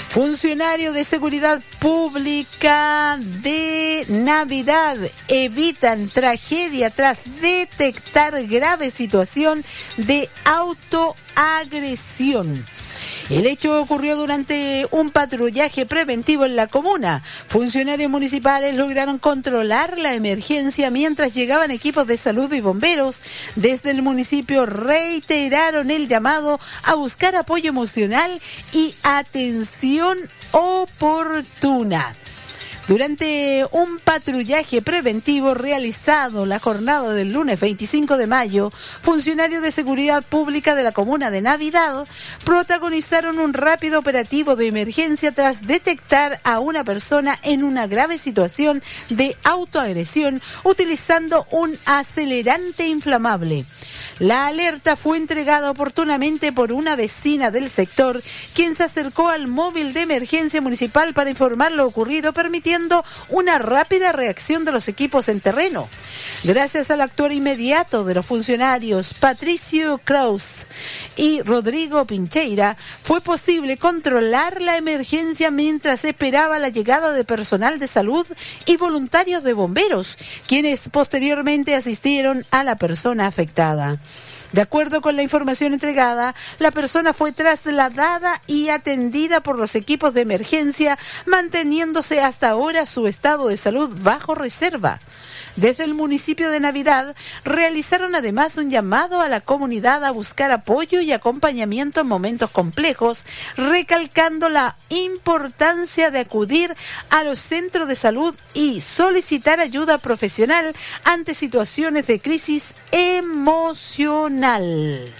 Funcionarios de seguridad pública de Navidad evitan tragedia tras detectar grave situación de autoagresión. El hecho ocurrió durante un patrullaje preventivo en la comuna. Funcionarios municipales lograron controlar la emergencia mientras llegaban equipos de salud y bomberos. Desde el municipio reiteraron el llamado a buscar apoyo emocional y atención oportuna. Durante un patrullaje preventivo realizado la jornada del lunes 25 de mayo, funcionarios de seguridad pública de la comuna de Navidad protagonizaron un rápido operativo de emergencia tras detectar a una persona en una grave situación de autoagresión utilizando un acelerante inflamable. La alerta fue entregada oportunamente por una vecina del sector, quien se acercó al móvil de emergencia municipal para informar lo ocurrido, permitiendo una rápida reacción de los equipos en terreno. Gracias al actuar inmediato de los funcionarios Patricio Kraus y Rodrigo Pincheira, fue posible controlar la emergencia mientras esperaba la llegada de personal de salud y voluntarios de bomberos, quienes posteriormente asistieron a la persona afectada. De acuerdo con la información entregada, la persona fue trasladada y atendida por los equipos de emergencia, manteniéndose hasta ahora su estado de salud bajo reserva. Desde el municipio de Navidad realizaron además un llamado a la comunidad a buscar apoyo y acompañamiento en momentos complejos, recalcando la importancia de acudir a los centros de salud y solicitar ayuda profesional ante situaciones de crisis emocional.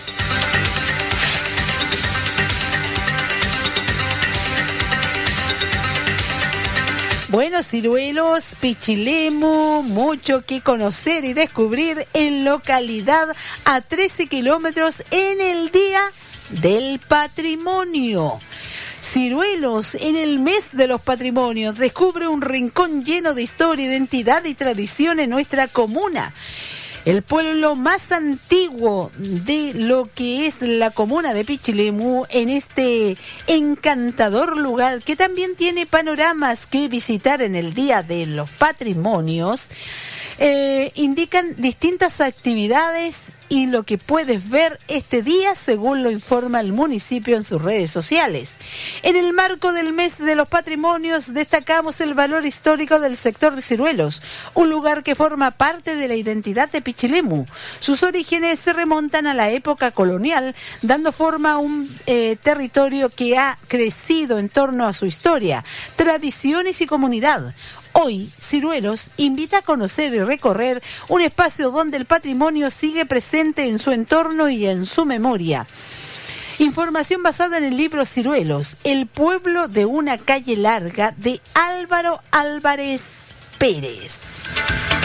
Bueno, Ciruelos, Pichilemu, mucho que conocer y descubrir en localidad a 13 kilómetros en el Día del Patrimonio. Ciruelos, en el mes de los patrimonios, descubre un rincón lleno de historia, identidad y tradición en nuestra comuna. El pueblo más antiguo de lo que es la comuna de Pichilemu, en este encantador lugar que también tiene panoramas que visitar en el Día de los Patrimonios, indican distintas actividades y lo que puedes ver este día, según lo informa el municipio en sus redes sociales. En el marco del mes de los patrimonios, destacamos el valor histórico del sector de Ciruelos, un lugar que forma parte de la identidad de Pichilemu. Sus orígenes se remontan a la época colonial, dando forma a un territorio que ha crecido en torno a su historia, tradiciones y comunidad. Hoy, Ciruelos invita a conocer y recorrer un espacio donde el patrimonio sigue presente en su entorno y en su memoria. Información basada en el libro Ciruelos, el pueblo de una calle larga, de Álvaro Álvarez Pérez.